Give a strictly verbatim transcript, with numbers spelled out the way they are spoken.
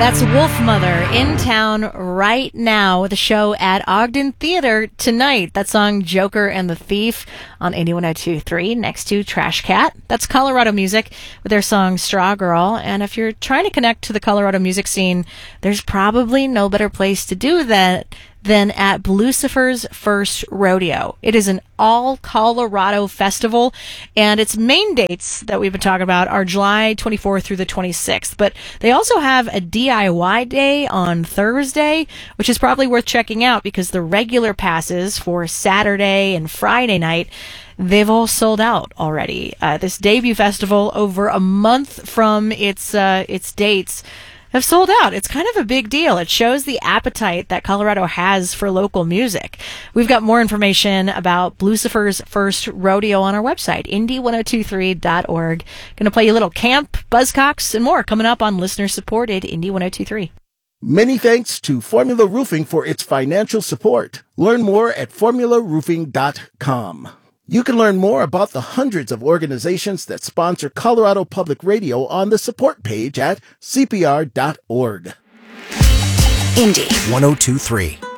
That's Wolfmother in town right now with a show at Ogden Theater tonight. That song, Joker and the Thief, on Indie one oh two point three next to Trash Cat. That's Colorado music with their song Straw Girl. And if you're trying to connect to the Colorado music scene, there's probably no better place to do that than at Lucifer's First Rodeo. It is an all-Colorado festival, and its main dates that we've been talking about are July twenty-fourth through the twenty-sixth. But they also have a D I Y day on Thursday, which is probably worth checking out because the regular passes for Saturday and Friday night, they've all sold out already. Uh, this debut festival, over a month from its uh, its dates, have sold out. It's kind of a big deal. It shows the appetite that Colorado has for local music. We've got more information about Lucifer's First Rodeo on our website, indie one oh two three dot org. Going to play you a little camp, buzzcocks, and more coming up on listener-supported Indie one oh two three. Many thanks to Formula Roofing for its financial support. Learn more at formula roofing dot com. You can learn more about the hundreds of organizations that sponsor Colorado Public Radio on the support page at c p r dot org. Indie one oh two three.